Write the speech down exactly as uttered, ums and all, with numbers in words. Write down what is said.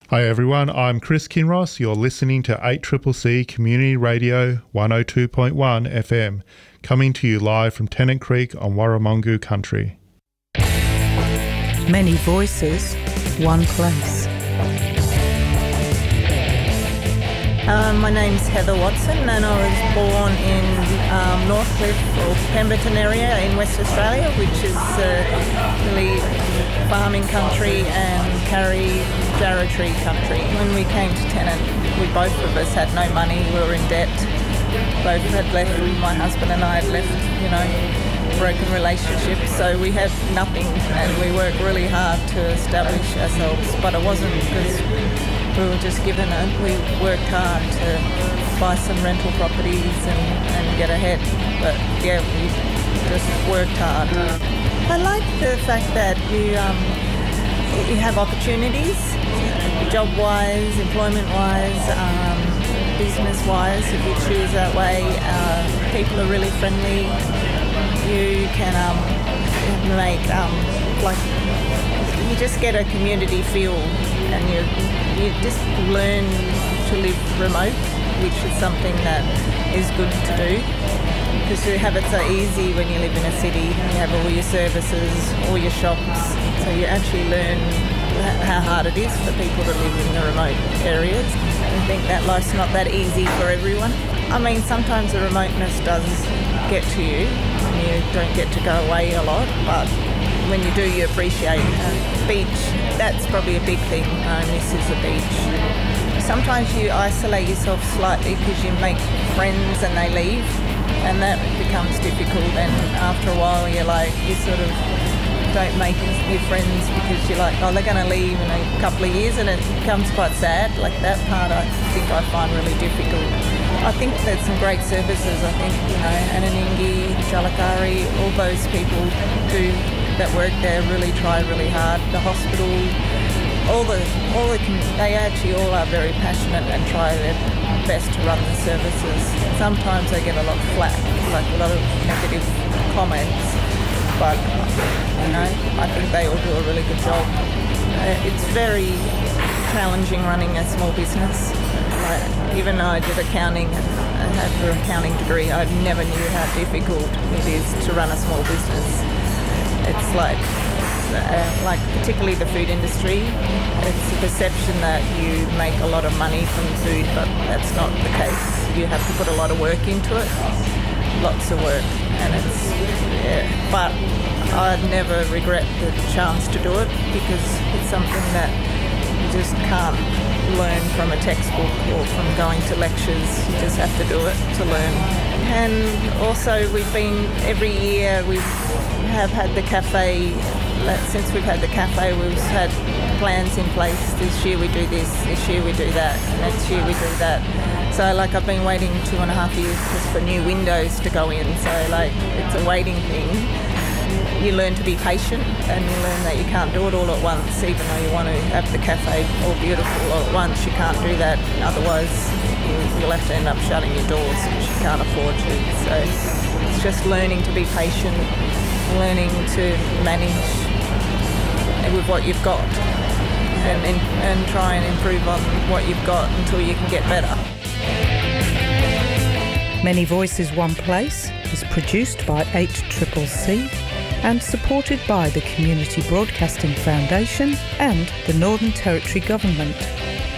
Hi everyone, I'm Chris Kinross. You're listening to eight C C C Community Radio one oh two point one F M, coming to you live from Tennant Creek on Warramungu country. Many voices, one place. Um, my name's Heather Watson and I was born in um, Northcliffe or Pemberton area in West Australia, which is uh, really farming country and Carry Jarratree country. When we came to Tennant, we both of us had no money, we were in debt. Both had left, my husband and I had left, you know, broken relationships, so we had nothing and we worked really hard to establish ourselves, but it wasn't because we were just given it. We worked hard to buy some rental properties and, and get ahead, but yeah, we just worked hard. I like the fact that you um, you have opportunities, job-wise, employment-wise, um, business-wise, if you choose that way. Uh, people are really friendly. You can um, make, um, like, you just get a community feel and you you just learn to live remote, which is something that is good to do because you have it so easy when you live in a city. You have all your services, all your shops, so you actually learn how hard it is for people to live in the remote areas. I think that life's not that easy for everyone. I mean, sometimes the remoteness does get to you and you don't get to go away a lot, but when you do, you appreciate uh, beach. That's probably a big thing. I miss is the beach. Sometimes you isolate yourself slightly because you make friends and they leave, and that becomes difficult. And after a while, you're like, you sort of don't make new friends because you're like, oh, they're going to leave in a couple of years, and it becomes quite sad. Like that part, I think I find really difficult. I think there's some great services. I think, you know, Ananingi, Jalakari, all those people do that work there really try really hard. The hospital, all the, all the, they actually all are very passionate and try their best to run the services. Sometimes they get a lot of flack, like a lot of negative comments, but you know, I think they all do a really good job. It's very challenging running a small business. Like, even though I did accounting and I had an accounting degree, I never knew how difficult it is to run a small business. It's like, uh, like particularly the food industry, it's a perception that you make a lot of money from food, but that's not the case. You have to put a lot of work into it, lots of work, and it's, yeah. But I'd never regret the chance to do it because it's something that you just can't learn from a textbook or from going to lectures. You just have to do it to learn. And also we've been, every year we've have had the cafe. Since we've had the cafe, we've had plans in place. This year we do this, this year we do that, next year we do that. So like I've been waiting two and a half years just for new windows to go in. So like it's a waiting thing. You learn to be patient and you learn that you can't do it all at once, even though you want to have the cafe all beautiful all at once. You can't do that, otherwise you'll have to end up shutting your doors because you can't afford to. So it's just learning to be patient, learning to manage with what you've got and, and, and try and improve on what you've got until you can get better. Many Voices One Place is produced by eight C C C and supported by the Community Broadcasting Foundation and the Northern Territory Government.